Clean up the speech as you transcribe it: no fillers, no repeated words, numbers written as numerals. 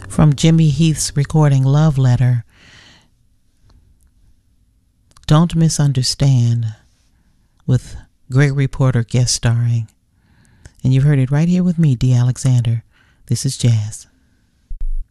from Jimmy Heath's recording Love Letter, Don't Misunderstand, with Gregory Porter guest starring. And you've heard it right here with me, Dee Alexander. This is Jazz.